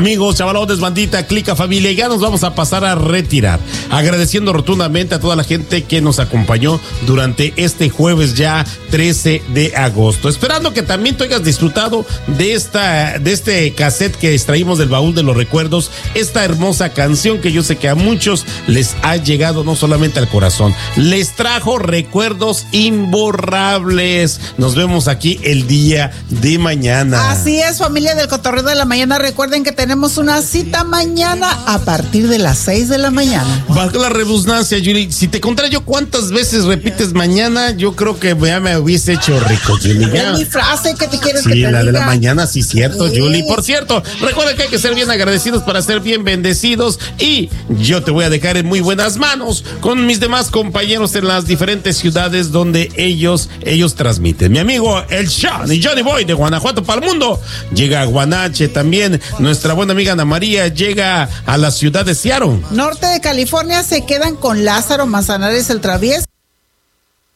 Amigos, chavalotes, bandita, clica familia, ya nos vamos a pasar a retirar. Agradeciendo rotundamente a toda la gente que nos acompañó durante este jueves ya 13 de agosto. Esperando que también tú hayas disfrutado de este cassette que extraímos del baúl de los recuerdos, esta hermosa canción que yo sé que a muchos les ha llegado no solamente al corazón, les trajo recuerdos imborrables. Nos vemos aquí el día de mañana. Así es, familia del Cotorreo de la Mañana. Recuerden que tenemos una cita mañana a partir de las 6 de la mañana. Bajo la redundancia, Yuli, si te contara yo cuántas veces repites mañana, yo creo que ya me hubiese hecho rico, Yuli. Es mi frase que te quieres sí, que te la diga. de la mañana, sí, cierto, Sí. Yuli. Por cierto, recuerda que hay que ser bien agradecidos para ser bien bendecidos, y yo te voy a dejar en muy buenas manos con mis demás compañeros en las diferentes ciudades donde ellos transmiten. Mi amigo el Johnny Boy de Guanajuato para el mundo llega a Guanache. También nuestra buena amiga Ana María llega a la ciudad de Seattle. Norte de California se quedan con Lázaro Manzanares el Travieso.